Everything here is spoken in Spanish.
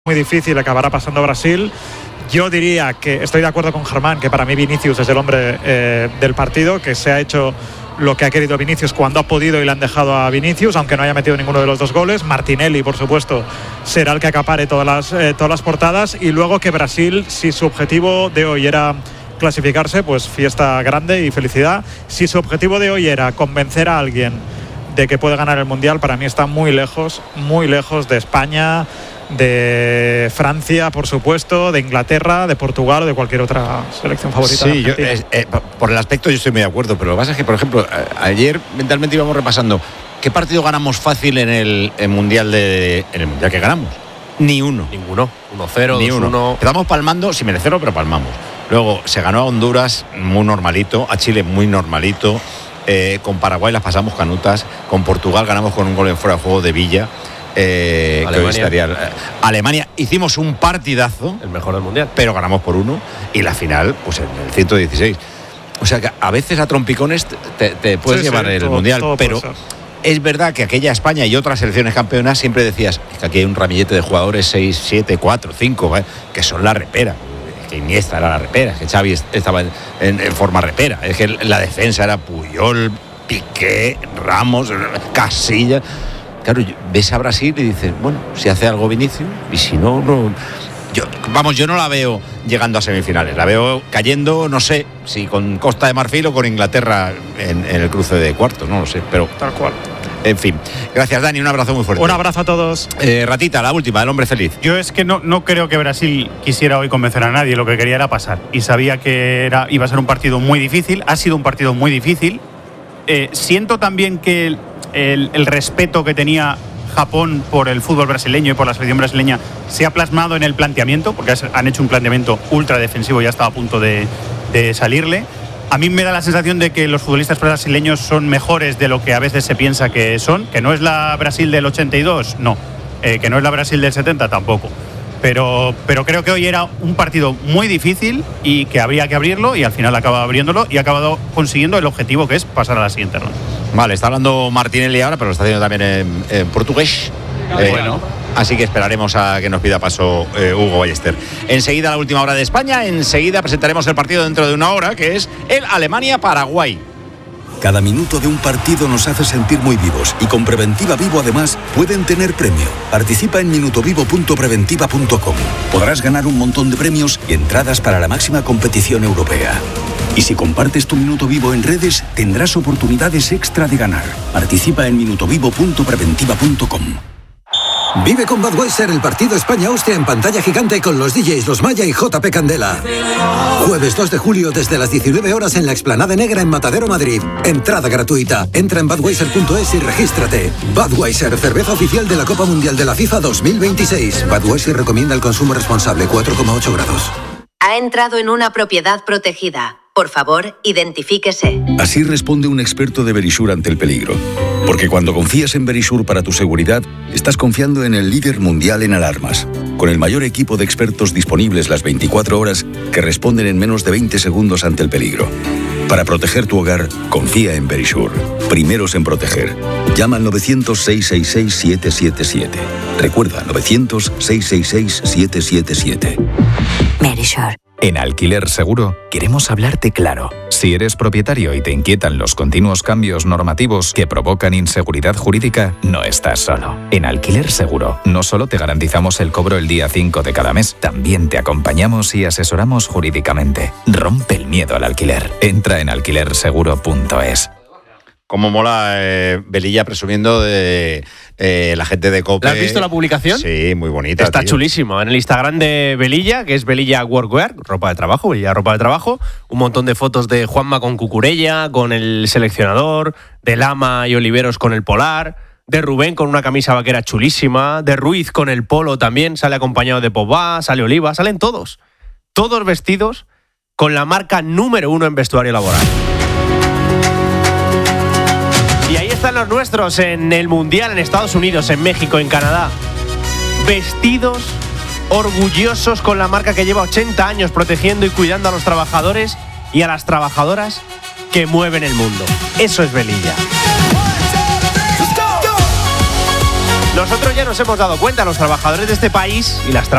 muy difícil, acabará pasando Brasil. Yo diría que estoy de acuerdo con Germán, que para mí Vinicius es el hombre del partido, que se ha hecho lo que ha querido Vinicius cuando ha podido y le han dejado a Vinicius, aunque no haya metido ninguno de los dos goles. Martinelli, por supuesto, será el que acapare todas las portadas. Y luego que Brasil, si su objetivo de hoy era clasificarse, pues fiesta grande y felicidad. Si su objetivo de hoy era convencer a alguien de que puede ganar el Mundial, para mí está muy lejos de España, de Francia, por supuesto, de Inglaterra, de Portugal o de cualquier otra selección favorita. Sí, por el aspecto yo estoy muy de acuerdo, pero lo que pasa es que, por ejemplo, ayer mentalmente íbamos repasando ¿qué partido ganamos fácil en el Mundial que ganamos? Ni uno. Ninguno. 1-0, ni 2-1. uno. Quedamos palmando, sin merecerlo, pero palmamos. Luego se ganó a Honduras muy normalito, a Chile muy normalito, con Paraguay las pasamos canutas, con Portugal ganamos con un gol en fuera de juego de Villa. Alemania hicimos un partidazo, el mejor del mundial, pero ganamos por 1, y la final pues en el 116. O sea que a veces a trompicones te puedes llevar el mundial, pero es verdad que aquella España y otras selecciones campeonas siempre decías, es que aquí hay un ramillete de jugadores 6, 7, 4, 5 que son la repera. Que Iniesta era la repera, que Xavi estaba en forma repera, es que la defensa era Puyol, Piqué, Ramos, Casillas. Claro, ves a Brasil y dices, bueno, si hace algo Vinicius, y si no, no. Yo no la veo llegando a semifinales, la veo cayendo, no sé, si con Costa de Marfil o con Inglaterra en el cruce de cuartos, no lo sé, pero tal cual. En fin, gracias Dani, un abrazo muy fuerte. Un abrazo a todos. Ratita, la última, el hombre feliz. Yo es que no creo que Brasil quisiera hoy convencer a nadie, lo que quería era pasar, y sabía que iba a ser un partido muy difícil, ha sido un partido muy difícil. Siento también que el respeto que tenía Japón por el fútbol brasileño y por la selección brasileña se ha plasmado en el planteamiento, porque han hecho un planteamiento ultra defensivo, ya estaba a punto de salirle. A mí me da la sensación de que los futbolistas brasileños son mejores de lo que a veces se piensa que son, que no es la Brasil del 82, no, que no es la Brasil del 70 tampoco. Pero creo que hoy era un partido muy difícil y que habría que abrirlo, y al final acaba abriéndolo y ha acabado consiguiendo el objetivo, que es pasar a la siguiente ronda. Vale, está hablando Martinelli ahora, pero lo está haciendo también en portugués. Bueno. Así que esperaremos a que nos pida paso Hugo Ballester. Enseguida la última hora de España, enseguida presentaremos el partido dentro de una hora, que es el Alemania-Paraguay. Cada minuto de un partido nos hace sentir muy vivos, y con Preventiva Vivo además pueden tener premio. Participa en minutovivo.preventiva.com. Podrás ganar un montón de premios y entradas para la máxima competición europea. Y si compartes tu minuto vivo en redes, tendrás oportunidades extra de ganar. Participa en minutovivo.preventiva.com. Vive con Budweiser el partido España-Austria en pantalla gigante con los DJs Los Maya y JP Candela. Jueves 2 de julio desde las 19 horas en la Explanada Negra en Matadero, Madrid. Entrada gratuita. Entra en budweiser.es y regístrate. Budweiser, cerveza oficial de la Copa Mundial de la FIFA 2026. Budweiser recomienda el consumo responsable, 4,8 grados. Ha entrado en una propiedad protegida. Por favor, identifíquese. Así responde un experto de Verisure ante el peligro. Porque cuando confías en Verisure para tu seguridad, estás confiando en el líder mundial en alarmas, con el mayor equipo de expertos disponibles las 24 horas que responden en menos de 20 segundos ante el peligro. Para proteger tu hogar, confía en Verisure. Primeros en proteger. Llama al 900-666-777. Recuerda, 900-666-777. Verisure. En Alquiler Seguro queremos hablarte claro. Si eres propietario y te inquietan los continuos cambios normativos que provocan inseguridad jurídica, no estás solo. En Alquiler Seguro no solo te garantizamos el cobro el día 5 de cada mes, también te acompañamos y asesoramos jurídicamente. Rompe el miedo al alquiler. Entra en alquilerseguro.es. Como mola Velilla presumiendo de la gente de COPE. ¿La has visto la publicación? Sí, muy bonita. Está chulísimo. En el Instagram de Velilla, que es Velilla Workwear, ropa de trabajo, Velilla ropa de trabajo, un montón de fotos de Juanma con Cucurella, con el seleccionador, de Lama y Oliveros con el polar, de Rubén con una camisa vaquera chulísima, de Ruiz con el polo también, sale acompañado de Pogba, sale Oliva, salen todos vestidos con la marca número 1 en vestuario laboral. Y ahí están los nuestros en el Mundial, en Estados Unidos, en México, en Canadá. Vestidos, orgullosos con la marca que lleva 80 años protegiendo y cuidando a los trabajadores y a las trabajadoras que mueven el mundo. Eso es Velilla. Nosotros ya nos hemos dado cuenta, los trabajadores de este país y las trabajadoras